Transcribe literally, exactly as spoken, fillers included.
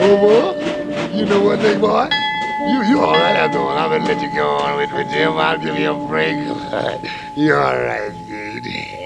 Over. You know what, big boy? You you all right after all. I'm gonna let you go on with, with Jim. I'll give you a break. You all right, dude?